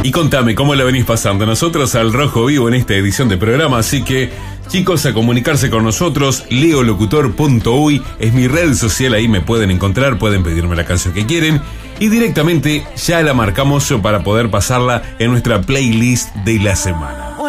Y contame cómo la venís pasando. Nosotros al Rojo Vivo en esta edición de programa, así que chicos, a comunicarse con nosotros. leolocutor.uy es mi red social, ahí me pueden encontrar, pueden pedirme la canción que quieren y directamente ya la marcamos para poder pasarla en nuestra playlist de la semana.